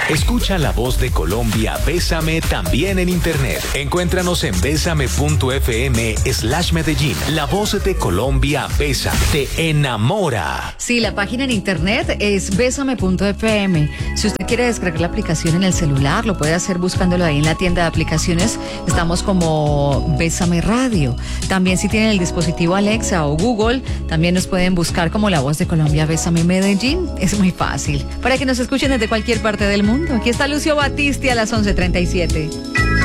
Escucha La Voz de Colombia, Bésame también en internet. Encuéntranos en besame.fm/Medellín. La Voz de Colombia, Bésame, te enamora. Sí, la página en internet es besame.fm. Si usted quiere descargar la aplicación en el celular, lo puede hacer buscándolo ahí en la tienda de aplicaciones. Estamos como Bésame Radio. También si tienen el dispositivo Alexa o Google, también nos pueden buscar como La Voz de Colombia, Bésame Medellín. Es muy fácil. Para que nos escuchen desde cualquier parte del mundo. Aquí está Lucio Battisti a las 11:37.